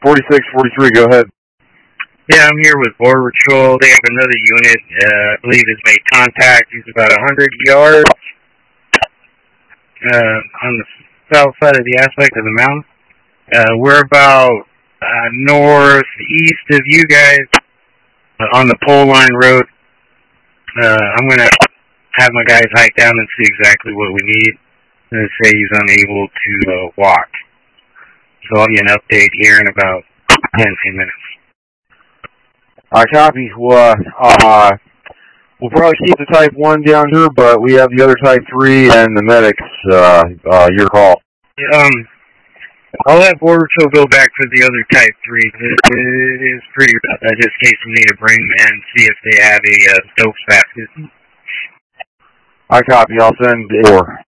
4643, go ahead. Yeah, I'm here with Border Patrol. They have another unit, I believe has made contact. He's about 100 yards on the south side of the aspect of the mountain. We're about northeast of you guys on the pole line road. I'm going to have my guys hike down and see exactly what we need. I'm going to say he's unable to walk. So I'll get an update here in about 10 minutes. I copy. We'll probably keep the Type 1 down here, but we have the other Type 3 and the medics. Your call. I'll have Border Patrol go back for the other Type 3. It is pretty rough. Just in case we need to bring them and see if they have a dose basket. I copy. I'll send 4.